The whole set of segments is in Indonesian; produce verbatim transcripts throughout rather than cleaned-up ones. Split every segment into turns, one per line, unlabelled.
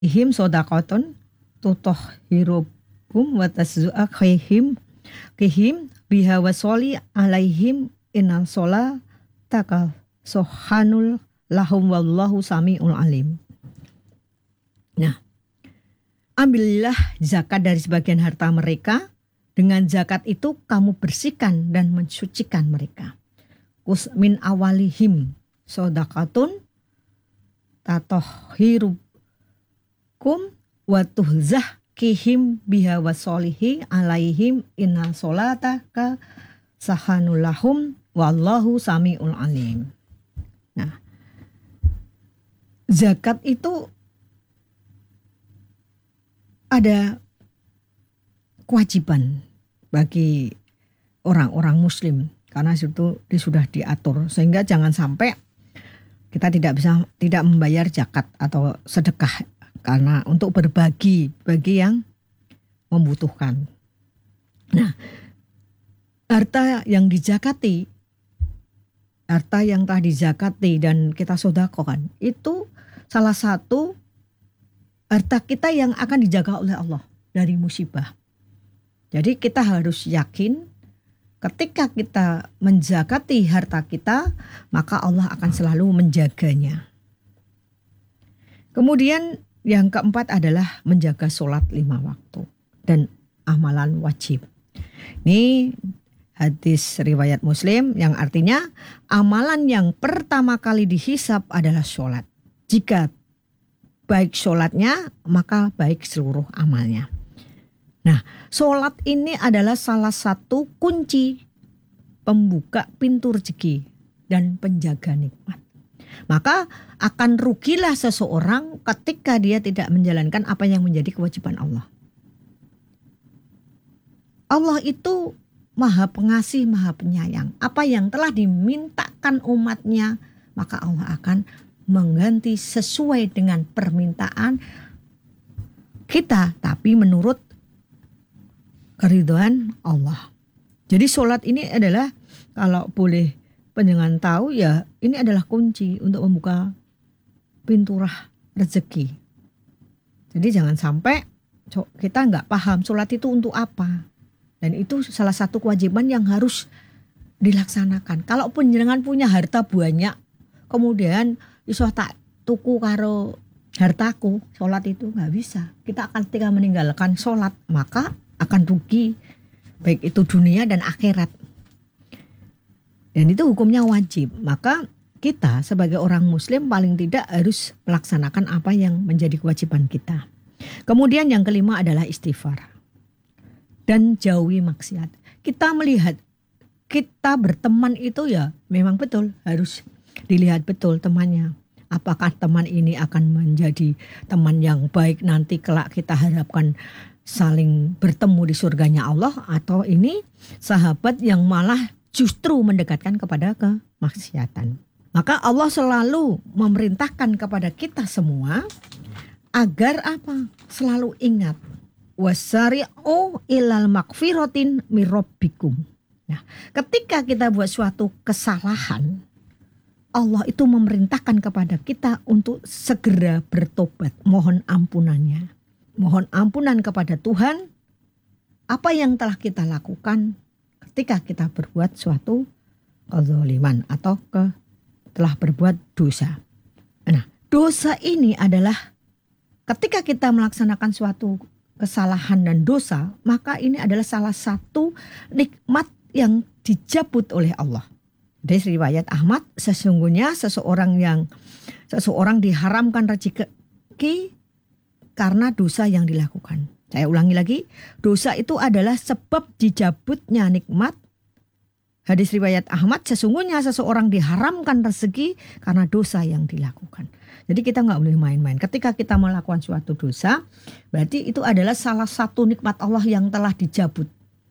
ihim sodakotun tutohirukum wataszu'a khihim kihim biha wasoli alaihim inal sola takal sohanul lahum wallahu sami'ul alim. Nah, ambillah zakat dari sebagian harta mereka. Dengan zakat itu kamu bersihkan dan mensucikan mereka. Kus min awalihim sodakatun tatohirukum wa tuhzah kihim biha wasolihi alaihim inna solata ka sahanulahum wallahu sami'ul alim. Nah, zakat itu ada kewajiban bagi orang-orang muslim karena itu sudah diatur, sehingga jangan sampai kita tidak bisa tidak membayar zakat atau sedekah karena untuk berbagi bagi yang membutuhkan. Nah, harta yang dizakati, harta yang telah dizakati dan kita sedekahkan itu salah satu harta kita yang akan dijaga oleh Allah dari musibah. Jadi kita harus yakin ketika kita menzakati harta kita, maka Allah akan selalu menjaganya. Kemudian yang keempat adalah menjaga sholat lima waktu dan amalan wajib. Ini hadis riwayat Muslim yang artinya amalan yang pertama kali dihisab adalah sholat. Jika baik sholatnya, maka baik seluruh amalnya. Nah, sholat ini adalah salah satu kunci pembuka pintu rezeki dan penjaga nikmat. Maka akan rugilah seseorang ketika dia tidak menjalankan apa yang menjadi kewajiban Allah. Allah itu maha pengasih, maha penyayang. Apa yang telah dimintakan umatnya, maka Allah akan mengganti sesuai dengan permintaan kita, tapi menurut keridhaan Allah. Jadi sholat ini adalah, kalau boleh pendengar tahu ya, ini adalah kunci untuk membuka pintu rah rezeki. Jadi jangan sampai kita nggak paham sholat itu untuk apa. Dan itu salah satu kewajiban yang harus dilaksanakan. Kalau penjenengan punya harta banyak, kemudian iso tak tuku karo hartaku, sholat itu nggak bisa. Kita akan ketika meninggalkan sholat, maka akan rugi baik itu dunia dan akhirat. Dan itu hukumnya wajib. Maka kita sebagai orang muslim paling tidak harus melaksanakan apa yang menjadi kewajiban kita. Kemudian yang kelima adalah istighfar dan jauhi maksiat. Kita melihat kita berteman itu ya memang betul harus dilihat betul temannya. Apakah teman ini akan menjadi teman yang baik nanti kelak kita harapkan saling bertemu di surganya Allah, atau ini sahabat yang malah justru mendekatkan kepada kemaksiatan. Maka Allah selalu memerintahkan kepada kita semua agar apa? Selalu ingat wasari'u ilal magfiratin mir rabbikum. Nah, ketika kita buat suatu kesalahan, Allah itu memerintahkan kepada kita untuk segera bertobat, mohon ampunannya. Mohon ampunan kepada Tuhan apa yang telah kita lakukan ketika kita berbuat suatu kezaliman atau ke, telah berbuat dosa. Nah, dosa ini adalah ketika kita melaksanakan suatu kesalahan dan dosa, maka ini adalah salah satu nikmat yang dicabut oleh Allah. Dari riwayat Ahmad, sesungguhnya seseorang yang seseorang diharamkan rezeki karena dosa yang dilakukan. Saya ulangi lagi, dosa itu adalah sebab dicabutnya nikmat. Hadis riwayat Ahmad, sesungguhnya seseorang diharamkan rezeki karena dosa yang dilakukan. Jadi kita nggak boleh main-main. Ketika kita melakukan suatu dosa, berarti itu adalah salah satu nikmat Allah yang telah dicabut.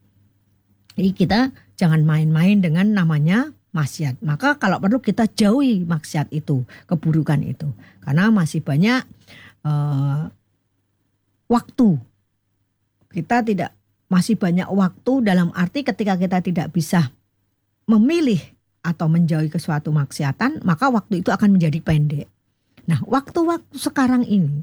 Jadi kita jangan main-main dengan namanya maksiat. Maka kalau perlu kita jauhi maksiat itu, keburukan itu. Karena masih banyak uh, waktu. Kita tidak, masih banyak waktu dalam arti ketika kita tidak bisa memilih atau menjauhi ke suatu maksiatan, maka waktu itu akan menjadi pendek. Nah, waktu-waktu sekarang ini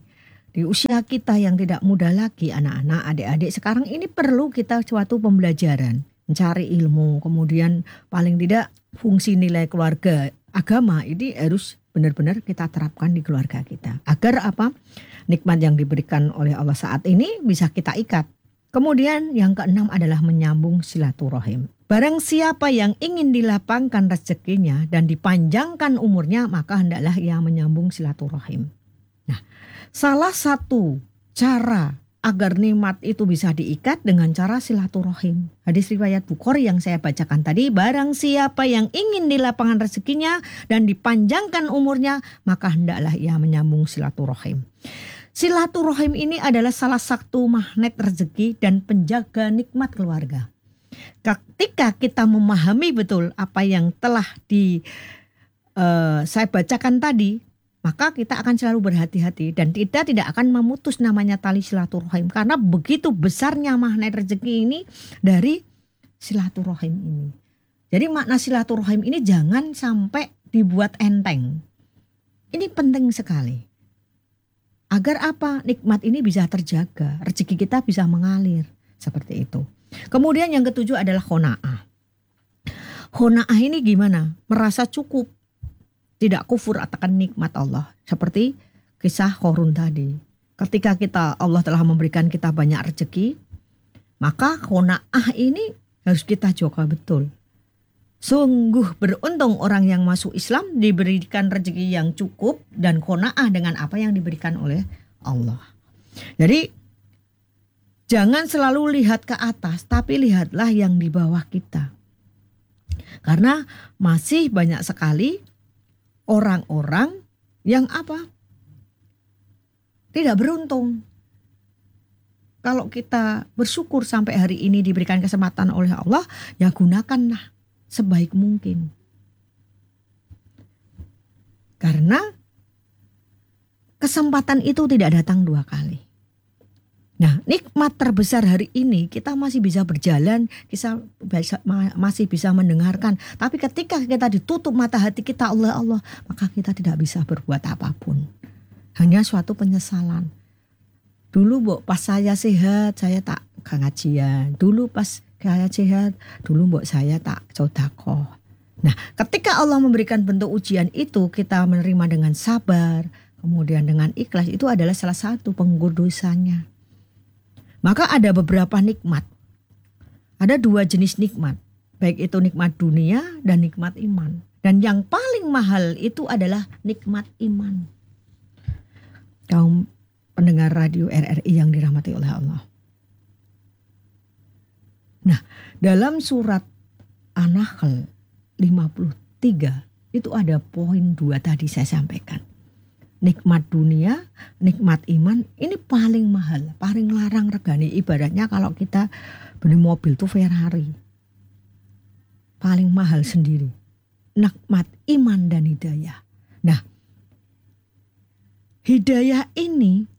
Di usia kita yang tidak muda lagi, anak-anak, adik-adik sekarang ini perlu kita suatu pembelajaran, mencari ilmu, kemudian paling tidak fungsi nilai keluarga agama ini harus benar-benar kita terapkan di keluarga kita. Agar apa? Nikmat yang diberikan oleh Allah saat ini bisa kita ikat. Kemudian yang keenam adalah menyambung silaturahim. Barang siapa yang ingin dilapangkan rezekinya dan dipanjangkan umurnya, maka hendaklah ia menyambung silaturahim. Nah, salah satu cara agar nikmat itu bisa diikat dengan cara silaturahim. Hadis riwayat Bukhari yang saya bacakan tadi, barang siapa yang ingin dilapangkan rezekinya dan dipanjangkan umurnya, maka hendaklah ia menyambung silaturahim. Silaturahim ini adalah salah satu magnet rezeki dan penjaga nikmat keluarga. Ketika kita memahami betul apa yang telah di uh, saya bacakan tadi, maka kita akan selalu berhati-hati dan kita tidak akan memutus namanya tali silaturahim, karena begitu besarnya magnet rezeki ini dari silaturahim ini. Jadi makna silaturahim ini jangan sampai dibuat enteng. Ini penting sekali. Agar apa? Nikmat ini bisa terjaga, rezeki kita bisa mengalir seperti itu. Kemudian yang ketujuh adalah qanaah. Qanaah ini gimana? Merasa cukup, tidak kufur akan nikmat Allah. Seperti kisah Qarun tadi. Ketika kita Allah telah memberikan kita banyak rezeki, maka qanaah ini harus kita jaga betul. Sungguh beruntung orang yang masuk Islam diberikan rezeki yang cukup dan qanaah dengan apa yang diberikan oleh Allah. Jadi jangan selalu lihat ke atas, tapi lihatlah yang di bawah kita. Karena masih banyak sekali orang-orang yang apa? Tidak beruntung. Kalau kita bersyukur sampai hari ini diberikan kesempatan oleh Allah, ya gunakanlah sebaik mungkin. Karena kesempatan itu tidak datang dua kali. Nah, nikmat terbesar hari ini kita masih bisa berjalan, kita bisa, masih bisa mendengarkan. Tapi ketika kita ditutup mata hati kita oleh Allah, maka kita tidak bisa berbuat apapun. Hanya suatu penyesalan. Dulu bu, pas saya sehat, saya tak ngajian. Dulu pas saya sehat, dulu mbok saya tak sedekah. Nah, ketika Allah memberikan bentuk ujian itu, kita menerima dengan sabar, kemudian dengan ikhlas, itu adalah salah satu penggugur dosanya. Maka ada beberapa nikmat. Ada dua jenis nikmat, baik itu nikmat dunia dan nikmat iman. Dan yang paling mahal itu adalah nikmat iman. Kaum pendengar radio R R I yang dirahmati oleh Allah. Nah, dalam surat An-Nahl lima puluh tiga itu ada poin dua tadi saya sampaikan. Nikmat dunia, nikmat iman ini paling mahal, paling larang regane. Ibaratnya kalau kita beli mobil tuh Ferrari. Paling mahal sendiri. Nikmat iman dan hidayah. Nah, hidayah ini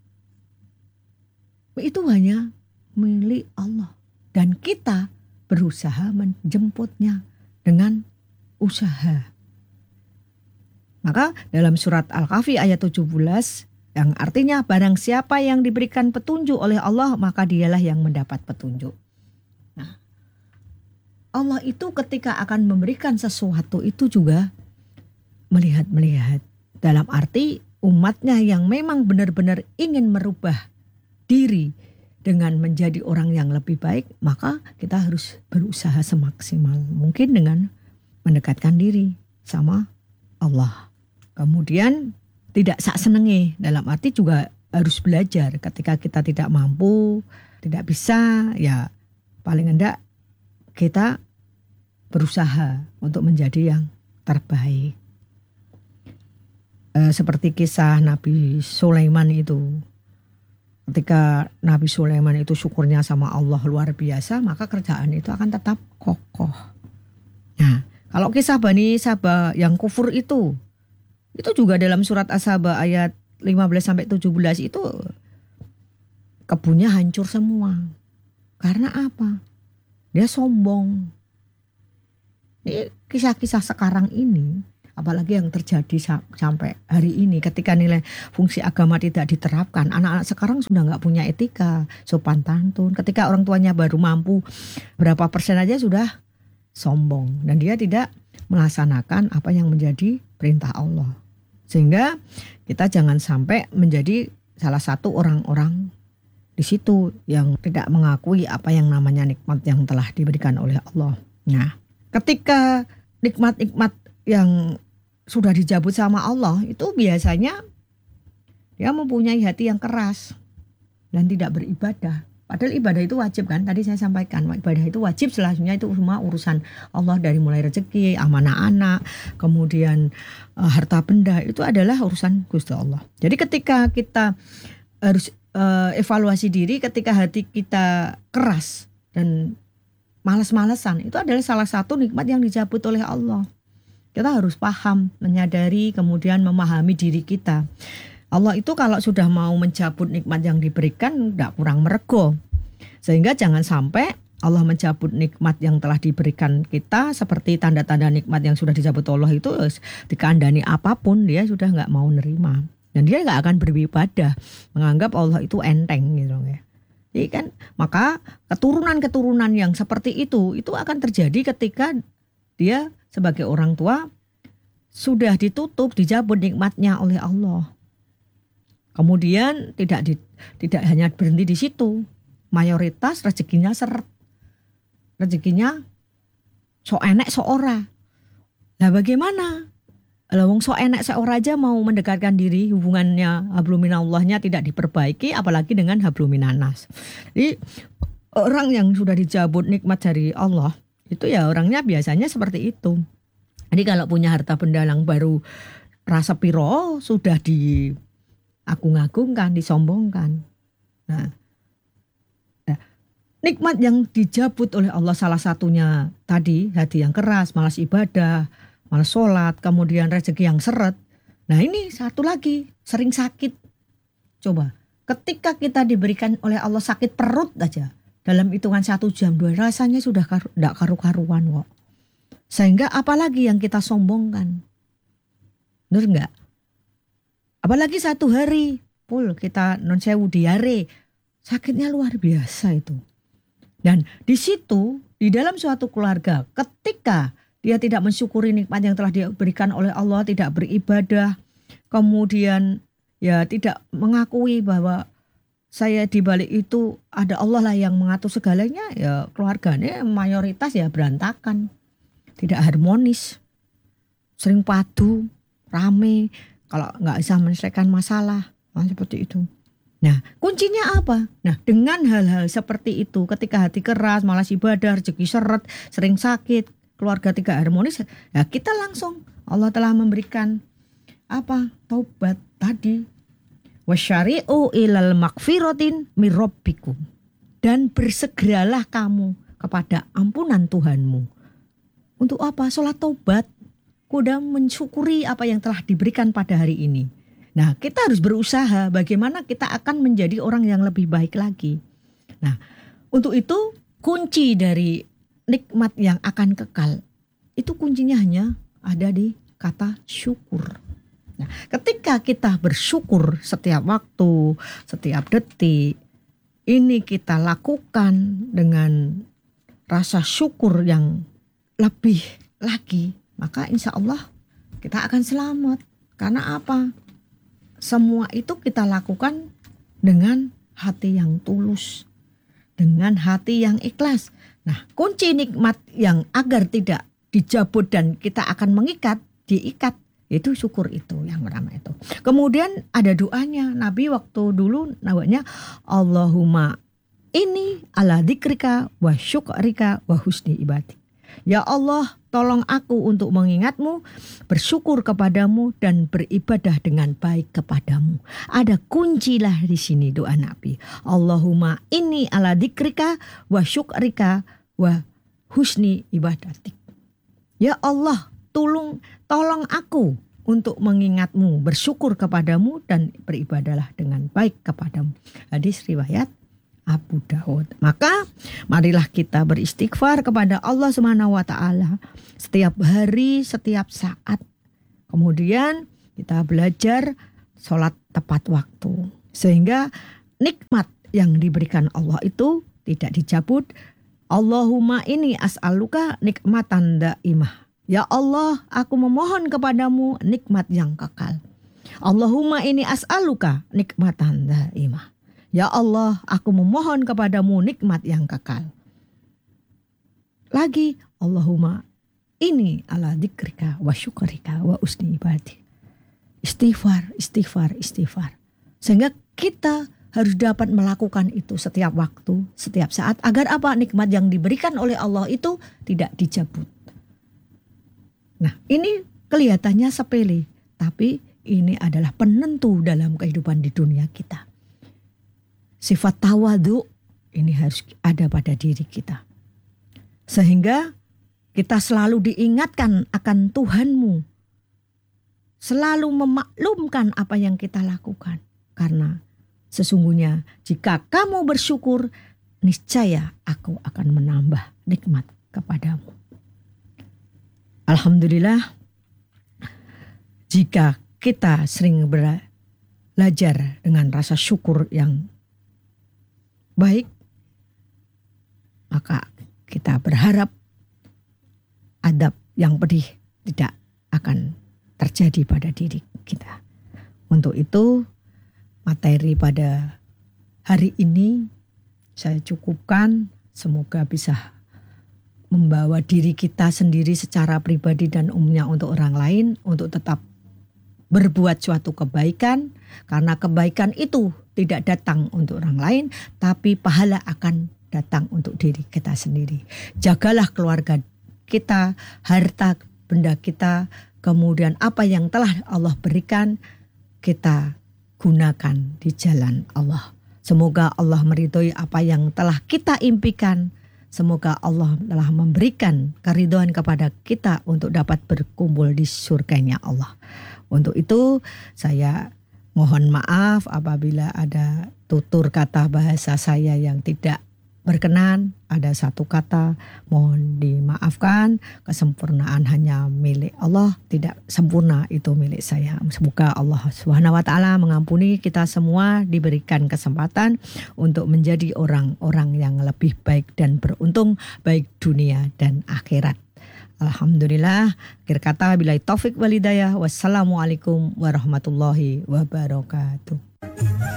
itu hanya milik Allah. Dan kita berusaha menjemputnya dengan usaha. Maka dalam surat Al-Kahfi ayat tujuh belas yang artinya barang siapa yang diberikan petunjuk oleh Allah maka dialah yang mendapat petunjuk. Nah, Allah itu ketika akan memberikan sesuatu itu juga melihat-melihat. Dalam arti umatnya yang memang benar-benar ingin merubah diri dengan menjadi orang yang lebih baik, maka kita harus berusaha semaksimal mungkin dengan mendekatkan diri sama Allah. Kemudian tidak sak senenge, dalam arti juga harus belajar. Ketika kita tidak mampu, tidak bisa, ya paling enggak kita berusaha untuk menjadi yang terbaik. E, seperti kisah Nabi Sulaiman itu. Ketika Nabi Sulaiman itu syukurnya sama Allah luar biasa, maka kerjaan itu akan tetap kokoh. Nah, kalau kisah Bani Saba yang kufur itu, itu juga dalam surat As-Saba ayat lima belas sampai tujuh belas itu kebunnya hancur semua. Karena apa? Dia sombong. Ini kisah-kisah sekarang ini Apalagi yang terjadi sa- sampai hari ini ketika nilai fungsi agama tidak diterapkan. Anak-anak sekarang sudah nggak punya etika, sopan santun. Ketika orang tuanya baru mampu berapa persen aja sudah sombong. Dan dia tidak melaksanakan apa yang menjadi perintah Allah. Sehingga kita jangan sampai menjadi salah satu orang-orang di situ yang tidak mengakui apa yang namanya nikmat yang telah diberikan oleh Allah. Nah, ketika nikmat-nikmat yang sudah dijabut sama Allah itu biasanya dia mempunyai hati yang keras dan tidak beribadah. Padahal ibadah itu wajib kan, tadi saya sampaikan ibadah itu wajib, selanjutnya itu semua urusan Allah dari mulai rezeki, amanah anak, kemudian e, harta benda itu adalah urusan Gusti Allah. Jadi ketika kita harus e, evaluasi diri ketika hati kita keras dan malas-malesan, itu adalah salah satu nikmat yang dijabut oleh Allah. Kita harus paham, menyadari, kemudian memahami diri kita. Allah itu kalau sudah mau mencabut nikmat yang diberikan, tidak kurang merego. Sehingga jangan sampai Allah mencabut nikmat yang telah diberikan kita, seperti tanda-tanda nikmat yang sudah dicabut Allah itu, dikandani apapun, dia sudah nggak mau nerima. Dan dia nggak akan beribadah, menganggap Allah itu enteng gitu ya. Jadi kan, maka keturunan-keturunan yang seperti itu, itu akan terjadi ketika dia sebagai orang tua sudah ditutup, dijabut nikmatnya oleh Allah. Kemudian tidak di, tidak hanya berhenti di situ, mayoritas rezekinya seret, rezekinya so enek so ora. Nah bagaimana? Lah wong so enek so ora aja mau mendekatkan diri, hubungannya habluminallahnya tidak diperbaiki, apalagi dengan habluminanas. Jadi orang yang sudah dijabut nikmat dari Allah itu ya orangnya biasanya seperti itu. Jadi kalau punya harta benda yang baru rasa piro sudah diagung-agungkan, disombongkan. Nah, nah, nikmat yang dijabut oleh Allah salah satunya tadi hati yang keras, malas ibadah, malas sholat, kemudian rezeki yang seret. Nah ini satu lagi, sering sakit. Coba, ketika kita diberikan oleh Allah sakit perut aja, dalam hitungan satu jam dua rasanya sudah tidak karu-karuan kok. Sehingga apalagi yang kita sombongkan, benar nggak? Apalagi satu hari, pul kita non sewu diare, sakitnya luar biasa itu. Dan di situ di dalam suatu keluarga, ketika dia tidak mensyukuri nikmat yang telah diberikan oleh Allah, tidak beribadah, kemudian ya tidak mengakui bahwa saya di balik itu ada Allah lah yang mengatur segalanya, ya keluarganya mayoritas ya berantakan, tidak harmonis, sering padu, rame, kalau nggak bisa menyelesaikan masalah, nah, seperti itu. Nah kuncinya apa? Nah dengan hal-hal seperti itu, ketika hati keras, malas ibadah, rezeki seret, sering sakit, keluarga tidak harmonis, ya kita langsung Allah telah memberikan apa? Taubat tadi. Wasyari'u ilal magfiratin mirabbikum, dan bersegeralah kamu kepada ampunan Tuhanmu. Untuk apa? Sholat taubat, kuda mensyukuri apa yang telah diberikan pada hari ini. Nah kita harus berusaha bagaimana kita akan menjadi orang yang lebih baik lagi. Nah untuk itu kunci dari nikmat yang akan kekal, itu kuncinya hanya ada di kata syukur. Nah, ketika kita bersyukur setiap waktu, setiap detik, ini kita lakukan dengan rasa syukur yang lebih lagi, maka insya Allah kita akan selamat. Karena apa? Semua itu kita lakukan dengan hati yang tulus, dengan hati yang ikhlas. Nah, kunci nikmat yang agar tidak dijabut dan kita akan mengikat, diikat, itu syukur itu yang pertama itu. Kemudian ada doanya. Nabi waktu dulu namanya Allahumma ini ala dzikrika wa syukrika wa husni ibadi. Ya Allah, tolong aku untuk mengingatmu, bersyukur kepadamu dan beribadah dengan baik kepadamu. Ada kuncilah di sini doa Nabi. Allahumma ini ala dzikrika wa syukrika wa husni ibadatik. Ya Allah, tolong tolong aku untuk mengingatmu, bersyukur kepadamu dan beribadahlah dengan baik kepadamu. Hadis riwayat Abu Daud. Maka marilah kita beristighfar kepada Allah Subhanahu wa taala setiap hari, setiap saat. Kemudian kita belajar sholat tepat waktu. Sehingga nikmat yang diberikan Allah itu tidak dicabut. Allahumma ini as'aluka nikmatan daimah. Ya Allah, aku memohon kepadamu nikmat yang kekal. Allahumma ini as'aluka nikmatan daimah. Ya Allah, aku memohon kepadamu nikmat yang kekal. Lagi, Allahumma ini ala dzikrika wa syukrika wa usni ibadi. Istighfar, istighfar, istighfar. Sehingga kita harus dapat melakukan itu setiap waktu, setiap saat. Agar apa? Nikmat yang diberikan oleh Allah itu tidak dicabut. Nah, ini kelihatannya sepele. Tapi ini adalah penentu dalam kehidupan di dunia kita. Sifat tawadu ini harus ada pada diri kita. Sehingga kita selalu diingatkan akan Tuhanmu. Selalu memaklumkan apa yang kita lakukan. Karena sesungguhnya jika kamu bersyukur, niscaya aku akan menambah nikmat kepadamu. Alhamdulillah, jika kita sering belajar dengan rasa syukur yang baik, maka kita berharap adab yang pedih tidak akan terjadi pada diri kita. Untuk itu, materi pada hari ini saya cukupkan. Semoga bisa membawa diri kita sendiri secara pribadi dan umumnya untuk orang lain untuk tetap berbuat suatu kebaikan, karena kebaikan itu tidak datang untuk orang lain, tapi pahala akan datang untuk diri kita sendiri. Jagalah keluarga kita, harta benda kita, kemudian apa yang telah Allah berikan kita gunakan di jalan Allah. Semoga Allah meridhoi apa yang telah kita impikan. Semoga Allah telah memberikan keridhaan kepada kita untuk dapat berkumpul di surganya Allah. Untuk itu saya mohon maaf apabila ada tutur kata bahasa saya yang tidak berkenan. Ada satu kata, mohon dimaafkan. Kesempurnaan hanya milik Allah, tidak sempurna itu milik saya. Semoga Allah Subhanahu wa taala mengampuni kita semua, diberikan kesempatan untuk menjadi orang-orang yang lebih baik dan beruntung baik dunia dan akhirat. Alhamdulillah. Akhir kata, billahi taufik wal hidayah. Wassalamualaikum warahmatullahi wabarakatuh.